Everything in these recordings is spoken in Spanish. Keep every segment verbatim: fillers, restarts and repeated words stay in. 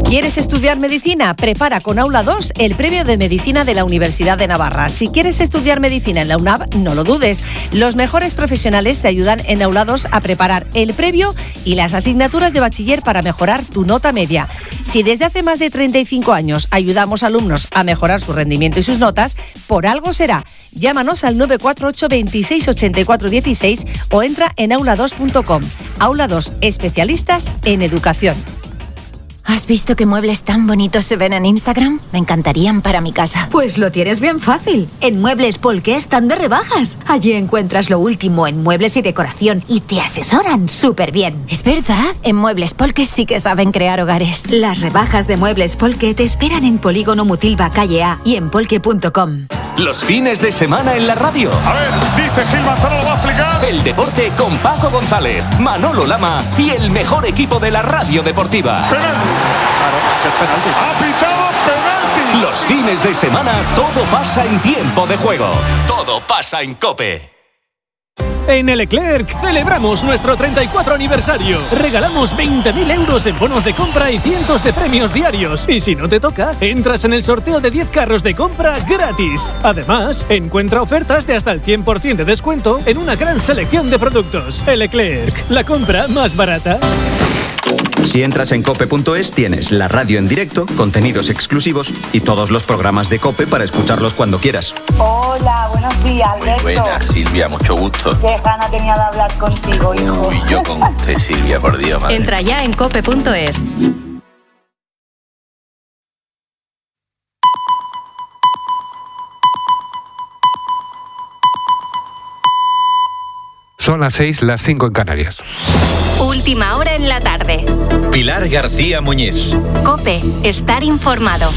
¿Quieres estudiar medicina? Prepara con Aula dos el premio de medicina de la Universidad de Navarra. Si quieres estudiar medicina en la UNAV, no lo dudes. Los mejores profesionales te ayudan en Aula dos a preparar el previo y las asignaturas de bachiller para mejorar tu nota media. Si desde hace más de treinta y cinco años ayudamos a alumnos a mejorar su rendimiento y sus notas, por algo será. Llámanos al nueve cuatro ocho, veintiséis, ochenta y cuatro, dieciséis o entra en aula dos punto com. Aula dos, especialistas en educación. ¿Has visto qué muebles tan bonitos se ven en Instagram? Me encantarían para mi casa. Pues lo tienes bien fácil. En Muebles Polke están de rebajas. Allí encuentras lo último en muebles y decoración y te asesoran súper bien. Es verdad, en Muebles Polke sí que saben crear hogares. Las rebajas de Muebles Polke te esperan en Polígono Mutilva, calle A y en polke punto com. Los fines de semana en la radio. A ver, dice Gil Manzano, lo va a explicar. El deporte con Paco González, Manolo Lama y el mejor equipo de la radio deportiva. Penalti. Claro, que es penalti. Ha pitado penalti. Los fines de semana todo pasa en tiempo de juego. Todo pasa en COPE. En el Leclerc celebramos nuestro treinta y cuatro aniversario. Regalamos veinte mil euros en bonos de compra y cientos de premios diarios. Y si no te toca, entras en el sorteo de diez carros de compra gratis. Además, encuentra ofertas de hasta el cien por ciento de descuento en una gran selección de productos. El Leclerc, la compra más barata. Si entras en cope punto es, tienes la radio en directo, contenidos exclusivos y todos los programas de COPE para escucharlos cuando quieras. Hola, buenos días, Alberto. Muy buenas, Silvia, mucho gusto. Qué gana tenía de hablar contigo, hijo. Uy, yo con usted, Silvia, por Dios, madre. Entra ya en cope punto es. Son las seis, las cinco en Canarias. Última hora en la tarde. Pilar García Muñiz. COPE, estar informado.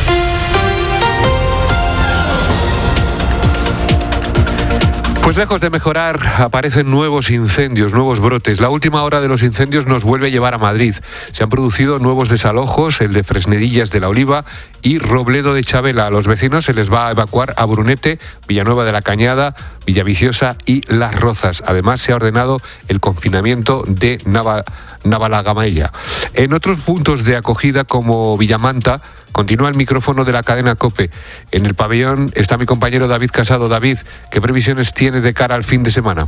Pues lejos de mejorar, aparecen nuevos incendios, nuevos brotes. La última hora de los incendios nos vuelve a llevar a Madrid. Se han producido nuevos desalojos, el de Fresnedillas de la Oliva y Robledo de Chabela. A los vecinos se les va a evacuar a Brunete, Villanueva de la Cañada, Villaviciosa y Las Rozas. Además, se ha ordenado el confinamiento de Nava, Navalagamella. En otros puntos de acogida, como Villamanta, continúa el micrófono de la cadena COPE. En el pabellón está mi compañero David Casado. David, ¿qué previsiones tienes de cara al fin de semana?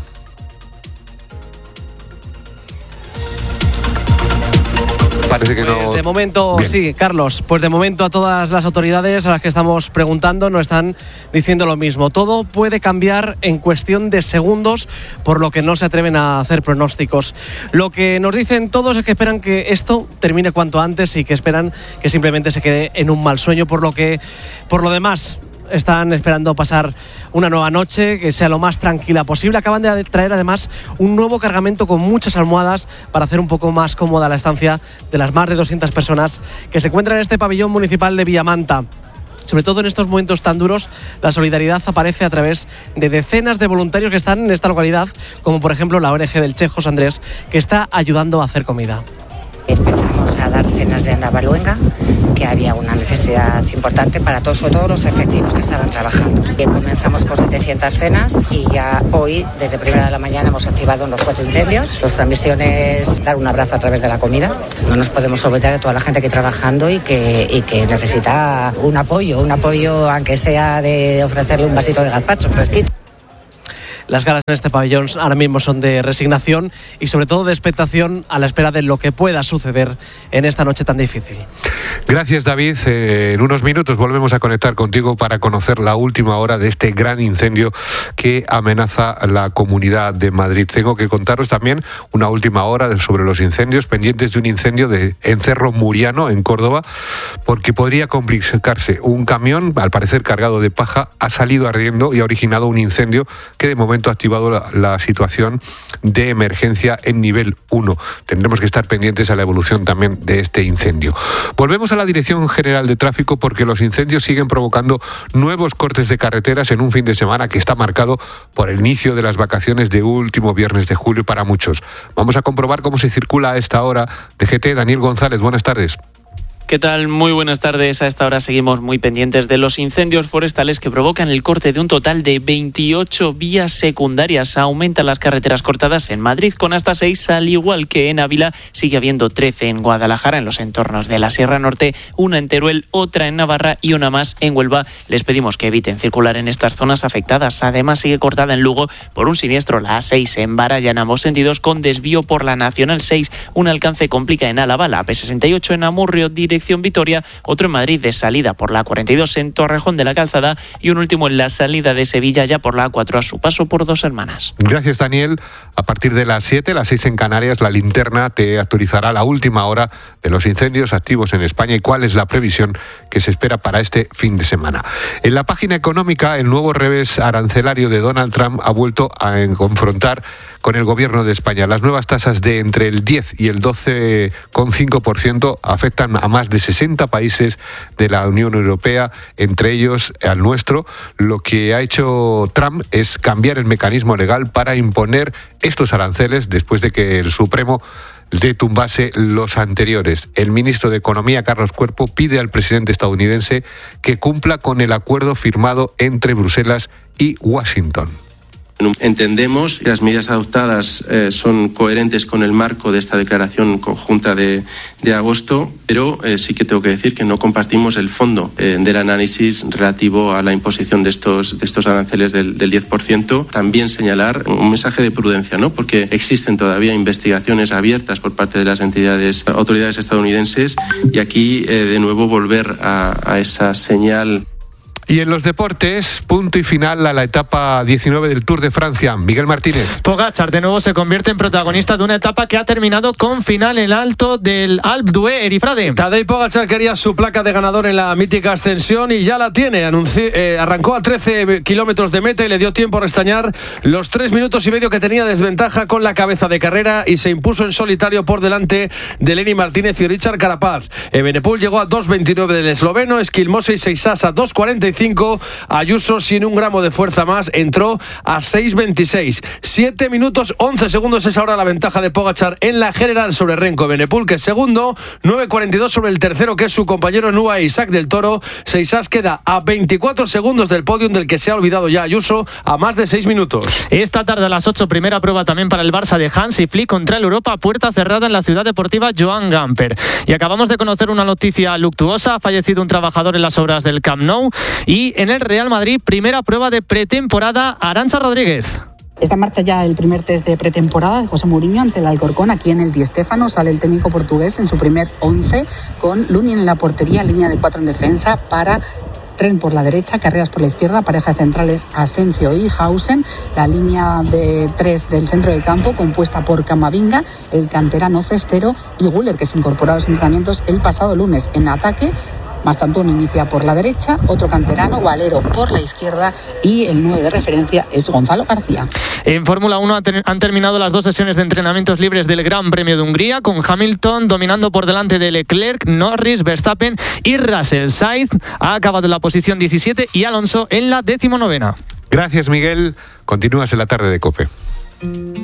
Parece que pues no... de momento, Bien. Sí, Carlos, pues de momento a todas las autoridades a las que estamos preguntando nos están diciendo lo mismo. Todo puede cambiar en cuestión de segundos, por lo que no se atreven a hacer pronósticos. Lo que nos dicen todos es que esperan que esto termine cuanto antes y que esperan que simplemente se quede en un mal sueño, por lo que, por lo demás, están esperando pasar una nueva noche que sea lo más tranquila posible. Acaban de traer además un nuevo cargamento con muchas almohadas para hacer un poco más cómoda la estancia de las más de doscientas personas que se encuentran en este pabellón municipal de Villamanta. Sobre todo en estos momentos tan duros, la solidaridad aparece a través de decenas de voluntarios que están en esta localidad, como por ejemplo la O N G del Che José Andrés, que está ayudando a hacer comida. Empezamos a dar cenas de Navaluenga, que había una necesidad importante para todos, sobre todo los efectivos que estaban trabajando. Y comenzamos con setecientas cenas y ya hoy, desde primera de la mañana, hemos activado los cuatro incendios. Nuestra misión es dar un abrazo a través de la comida. No nos podemos olvidar de toda la gente que está trabajando y que, y que necesita un apoyo, un apoyo aunque sea de ofrecerle un vasito de gazpacho fresquito. Las caras en este pabellón ahora mismo son de resignación y sobre todo de expectación a la espera de lo que pueda suceder en esta noche tan difícil. Gracias, David. Eh, en unos minutos volvemos a conectar contigo para conocer la última hora de este gran incendio que amenaza la Comunidad de Madrid. Tengo que contaros también una última hora sobre los incendios, pendientes de un incendio de, en Cerro Muriano, en Córdoba, porque podría complicarse. Un camión, al parecer cargado de paja, ha salido ardiendo y ha originado un incendio que de momento ha activado la, la situación de emergencia en nivel uno. Tendremos que estar pendientes a la evolución también de este incendio. Volvemos a la Dirección General de Tráfico porque los incendios siguen provocando nuevos cortes de carreteras en un fin de semana que está marcado por el inicio de las vacaciones de último viernes de julio para muchos. Vamos a comprobar cómo se circula a esta hora. D G T, Daniel González, buenas tardes. ¿Qué tal? Muy buenas tardes. A esta hora seguimos muy pendientes de los incendios forestales que provocan el corte de un total de veintiocho vías secundarias. Aumentan las carreteras cortadas en Madrid con hasta seis, al igual que en Ávila. Sigue habiendo trece en Guadalajara, en los entornos de la Sierra Norte, una en Teruel, otra en Navarra y una más en Huelva. Les pedimos que eviten circular en estas zonas afectadas. Además, sigue cortada en Lugo por un siniestro la A seis en Baraya en ambos sentidos, con desvío por la Nacional seis. Un alcance complica en Álava, la P sesenta y ocho en Amurrio, dirección Vitoria, otro en Madrid de salida por la cuarenta y dos en Torrejón de la Calzada y un último en la salida de Sevilla ya por la A cuatro a su paso por Dos Hermanas. Gracias, Daniel. A partir de las siete, las seis en Canarias, la linterna te actualizará la última hora de los incendios activos en España y cuál es la previsión que se espera para este fin de semana. En la página económica, el nuevo revés arancelario de Donald Trump ha vuelto a confrontar con el gobierno de España. Las nuevas tasas de entre el diez y el doce coma cinco por ciento afectan a más de sesenta países de la Unión Europea, entre ellos al nuestro. Lo que ha hecho Trump es cambiar el mecanismo legal para imponer estos aranceles después de que el Supremo le tumbase los anteriores. El ministro de Economía, Carlos Cuerpo, pide al presidente estadounidense que cumpla con el acuerdo firmado entre Bruselas y Washington. Entendemos que las medidas adoptadas eh, son coherentes con el marco de esta declaración conjunta de, de agosto, pero eh, sí que tengo que decir que no compartimos el fondo eh, del análisis relativo a la imposición de estos, de estos aranceles del, del diez por ciento. También señalar un mensaje de prudencia, ¿no? Porque existen todavía investigaciones abiertas por parte de las entidades, autoridades estadounidenses, y aquí eh, de nuevo volver a, a esa señal. Y en los deportes, punto y final a la etapa diecinueve del Tour de Francia. Miguel Martínez. Pogačar de nuevo se convierte en protagonista de una etapa que ha terminado con final en alto del Alpe d'Huez. Erifrade. Tadej Pogačar quería su placa de ganador en la mítica ascensión y ya la tiene. Anunció, eh, arrancó a trece kilómetros de meta y le dio tiempo a restañar los tres minutos y medio que tenía desventaja con la cabeza de carrera y se impuso en solitario por delante de Lenny Martínez y Richard Carapaz. Evenepoel llegó a dos veintinueve del esloveno, Esquilmosa y Seixas a dos cuarenta y cinco. Ayuso, sin un gramo de fuerza más, entró a seis veintiséis. siete minutos once segundos es ahora la ventaja de Pogačar en la general sobre Renko Evenepoel, que es segundo, nueve cuarenta y dos sobre el tercero, que es su compañero en U A E, Isaac del Toro. Seixas queda a veinticuatro segundos del podium, del que se ha olvidado ya Ayuso, a más de seis minutos. Esta tarde a las ocho, primera prueba también para el Barça de Hansi Flick contra el Europa, puerta cerrada en la ciudad deportiva Joan Gamper. Y acabamos de conocer una noticia luctuosa: ha fallecido un trabajador en las obras del Camp Nou. Y en el Real Madrid, primera prueba de pretemporada, Arantxa Rodríguez. Está en marcha ya el primer test de pretemporada de José Mourinho ante el Alcorcón. Aquí en el Di Stéfano sale el técnico portugués en su primer once, con Lunin en la portería, línea de cuatro en defensa para Trent por la derecha, Carreras por la izquierda, pareja de centrales Asensio y Hausen, la línea de tres del centro del campo compuesta por Camavinga, el canterano Cestero y Güler, que se incorporó a los entrenamientos el pasado lunes. En ataque, Mastantuono inicia por la derecha, otro canterano, Valero por la izquierda, y el nueve de referencia es Gonzalo García. En Fórmula uno han terminado las dos sesiones de entrenamientos libres del Gran Premio de Hungría, con Hamilton dominando por delante de Leclerc, Norris, Verstappen y Russell. Sainz ha acabado en la posición diecisiete y Alonso en la decimonovena. Gracias, Miguel. Continúas en la tarde de COPE.